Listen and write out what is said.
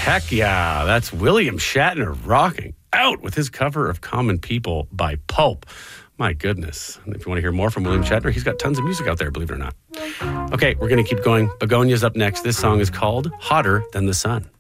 Heck yeah, that's William Shatner rocking out with his cover of Common People by Pulp. My goodness. And if you want to hear more from William Shatner, he's got tons of music out there, believe it or not. Okay, we're going to keep going. Begonia's up next. This song is called Hotter Than the Sun.